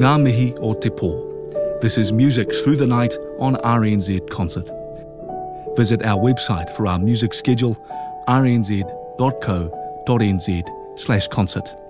Ngā mihi o te pō. This is Music Through the Night on RNZ Concert. Visit our website for our music schedule, rnz.co.nz/concert.